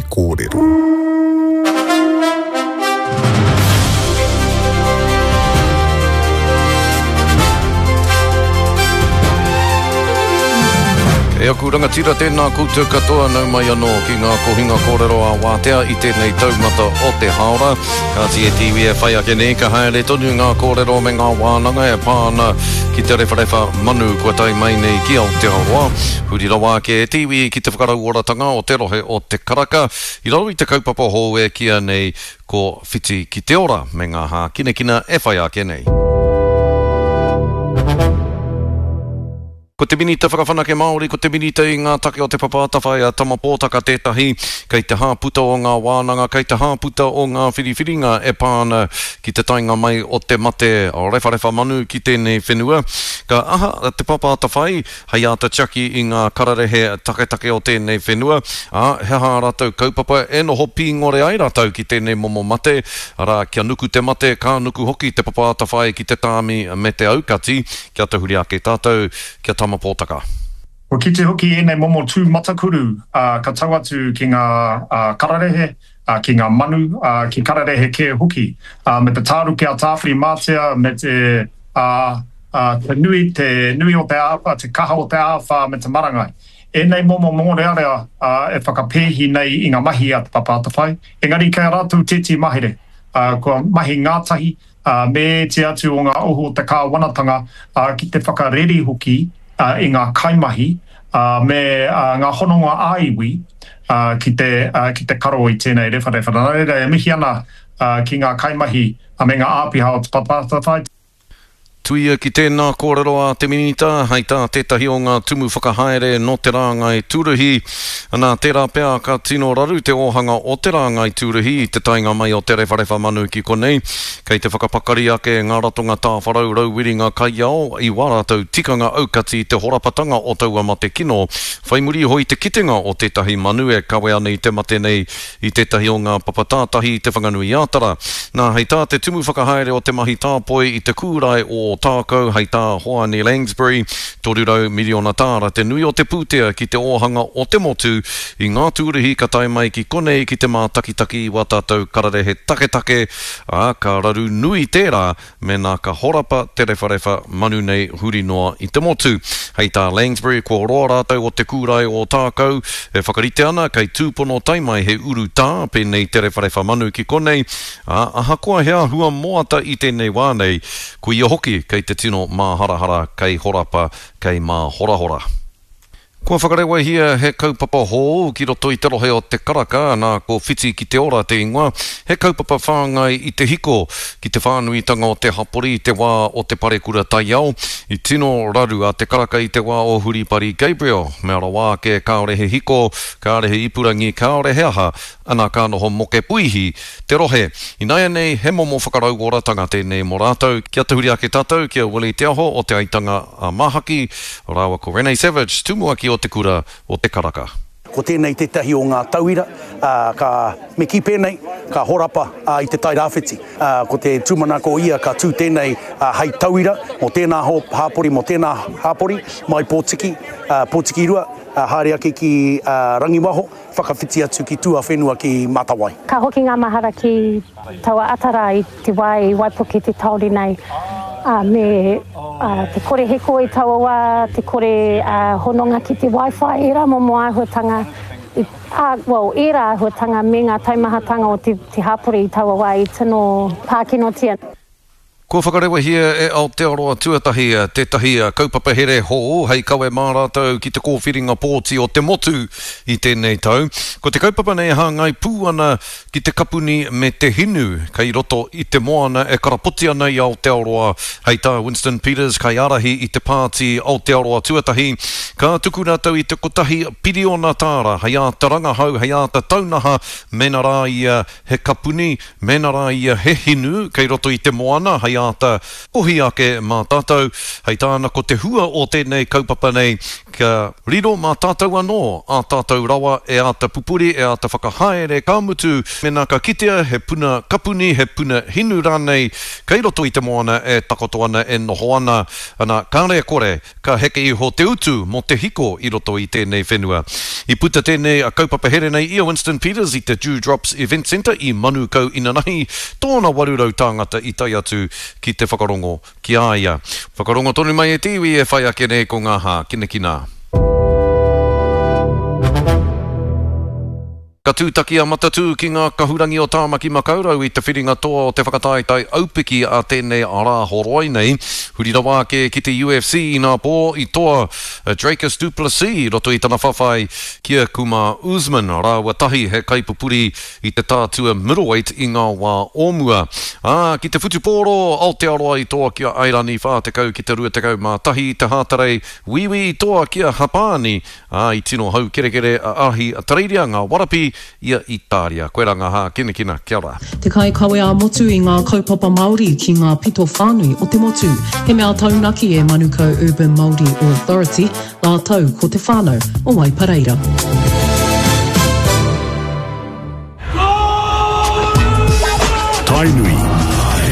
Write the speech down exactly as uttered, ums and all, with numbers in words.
kōrero. E aku rangatira tēnā koutou katoa nau mai anō ki ngā kohinga kōrero a Wātea i tēnei taumata o te haora. Ka ti e tiwi e whai ake nei, ka haere tonu ngā kōrero me ngā wānanga e pāna ki te rewharewha manu kua tai mai nei ki Aotearoa. Huri rawa ke e tiwi ki te whakarau oratanga o te rohe o te karaka. I rau i te kaupapa hou e kia nei ko whiti ki te ora me ngā hā kina kina e whai ake nei. Ko te minita whakawhanake Māori, ko te minita i ngā take o te papātawhai a tamapōtaka tētahi, kei te hāputa o ngā wānanga, kei te hāputa o ngā whiriwhiringa e pāna ki te tainga mai o te mate o rewharewha manu ki tēnei whenua. Ka aha te papātawhai, hei ata chaki i ngā kararehe take-take o tēnei whenua, a he hā rātou kaupapa e noho pīngore ai rātou ki tēnei momo mate, ara kia nuku te mate, ka nuku hoki te papātawhai ki te tāmi me te aukati, kia te huri ake tātou, kia tamapōtaka. Ko ki te hoki e nei momo tū matakuru, uh, ka tau atu ki ngā uh, kararehe, uh, ki ngā manu, uh, ki kararehe ke hoki, uh, me te tāru ki a tāwhiri mātea, me te, uh, uh, te nui, te nui o te āwha, te kaha o te āwha, me te marangai. E nei momo mōrearea uh, e whakapēhi nei i ngā mahi a te papātawhai. Engari kei rātou tēti mahere, uh, ko mahi ngātahi, uh, me te atu o ngā oho o te kāwanatanga uh, ki te whakareri hoki, Uh, i ngā kaimahi, uh, me uh, ngā hononga āiwi uh, ki, te, uh, ki te karo i tēnei rewharewha. Nā reira e mihi ana uh, ki ngā kaimahi a me ngā āpiha o te papātawhai. Tuia ki tēnā kōrero a te minita, hei tā tētahi o ngā tumu whakahaere no te rāngai tūruhi. Nā tērā pēr ka tino raru te ohanga o te rāngai tūruhi i te tainga mai o te rewharewha manu ki konei. Kei te whakapakari ake ngā ratonga tāwharau rauwiringa kai ao i wārātou tikanga aukati i te horapatanga o taua mate kino. Whai muri hoi te kitenga o tētahi manu e kawe ana i te mate nei i tētahi o ngā papatātahi i te whanganui ātara. Nā hei tā te tumu whakahaere o te mahi tāpoi i te kūrai o tākau hei tā hoa ni Langsbury, tōrurau miliona tāra te nui o te pūtea ki te ohanga o te motu i ngā tūruhi ka tai mai ki konei ki te mā takitaki wa tātou kararehe take-take, a ka raru nui tērā me nā ka horapa te rewharewha manu nei huri noa i te motu. Hei tā Langsbury, ko roa rātou o te kūrai o tākau, e whakarite ana kei tūpono taimai he uru tā pēnei te rewharewha manu ki konei, a aha koa hea hua moata i tēnei wānei, ko ia hoki kei te tino mā harahara, kei horapa, kei mā horahora. Kua whakarewa hia he kaupapa hou ki roto i te rohe o te karaka, nā ko whiti ki te ora te ingoa, he kaupapa whāngai i te hiko ki te whānuitanga o te hapori i te wā o te parekura tai au, i tino raru a te karaka i te wā o Huripari Gabriel, me ara wā ke kaorehe hiko, kaorehe ipurangi, kaorehe aha, ana ka noho moke puihi, te rohe. I naia nei, he momo whakarau oratanga tēnei mō rātou, kia te huri ake tātou, kia Willie Te Aho o te aitanga a Mahaki, rawa ko Renee Savage, tūmua ki o te kura o te karaka. Ko tēnei tētahi o ngā tauira, uh, ka me ki pēnei, ka horapa uh, i te tai rāwhiti. Uh, ko te tūmanako ia ka tū tēnei uh, hei tauira, mo tēnā ho, hāpori, mo tēnā hāpori, mai Pōtiki, uh, Pōtiki rua, uh, haere ake ki uh, Rangiwaho, whakawhiti atu ki tua whenua ki Matawai. Ka hoki ngā mahara ki taua atara i te wai, Waipuke te tauri nei. Uh, me uh, te kore heko i taua wā, te kore uh, hononga ki te Wi-Fi, e rā momo āhuatanga, i, uh, well, e rā āhuatanga me ngā taimahatanga o te, te hapori i taua wā i tino pākinotia. Ko whakarewa hia e Aotearoa tuatahi tētahi kaupapa here hou, hei kawe mā rātou ki te kōwhiringa pōti o te motu i tēnei tau. Ko te kaupapa nei hāngai pū ana ki te kapuni me te hinu, kei roto i te moana e karapoti ana i Aotearoa. Hei tā Winston Peters, kai arahi i te pāti Aotearoa tuatahi, ka tuku rātou i te kotahi piriona tāra, hei a te rangahau, hei a te taunaha, mena rā ia he kapuni, mena rā ia he hinu, kei roto i te moana, hei ata ohi ake mā tātou. Hei tāna ko te hua o tēnei kaupapa nei, ka riro mā tātou anō, a tātou rawa e ata pupuri, e ata whakahaere kāmutu, mena ka kitea, he puna kapuni, he puna hinu rānei, kei roto i te moana e takoto ana e noho ana, ana kārea kore, ka heke iho te utu mo te hiko i roto i tēnei whenua. I puta tēnei a kaupapa here nei Ia Winston Peters i te Dewdrops Event Centre i Manukau Inanahi, tōna warurau tāngata i tai atu ki te whakarongo ki aia. Whakarongo tonu mai e tiwi e whai ake nei ko ngā hā, kina kina. Ka tūtaki a matatu ki ngā kahurangi o Tāmaki Makaurau i te whiringa toa o te whakataetai aupiki a tēnei ara horoi nei. Huri rawa ke ki te U F C i ngā pō i toa uh, Dracus du Plessis roto i tana whawhai kia kuma Usman rāua tahi he kaipupuri i te tātua middleweight i ngā wā ōmua. Ah, ki te whutupōro Aotearoa i toa kia Airani Whātekau ki te Ruatekau mā tahi te hātarei Wiwi i toa kia Hapani. Ah, i tino hau kere kere a ahi a tareiria ngā warapi ia Itaria. Koe ranga ha, kina kina, kia ora. Te kai kawe a motu i ngā kaupapa Māori ki ngā pito whānui o te motu. He mea taunaki e Manukau Urban Māori Authority, la tau ko te whānau o Waipareira. Tainui